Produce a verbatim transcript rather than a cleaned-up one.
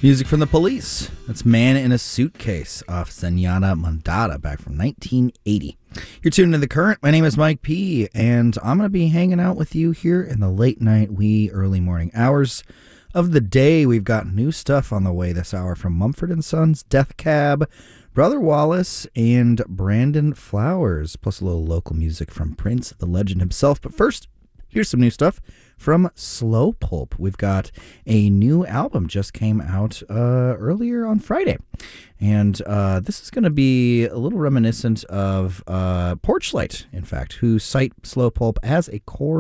Music from The Police. That's Man in a Suitcase off Zenyatta Mondada back from nineteen eighty. You're tuned to The Current. My name is Mike P., and I'm going to be hanging out with you here in the late night, wee early morning hours of the day. We've got new stuff on the way this hour from Mumford and Sons, Death Cab, Brother Wallace, and Brandon Flowers, plus a little local music from Prince, the legend himself. But first, here's some new stuff from Slow Pulp. We've got a new album just came out uh, earlier on Friday. And uh, this is going to be a little reminiscent of uh, Porchlight, in fact, who cite Slow Pulp as a core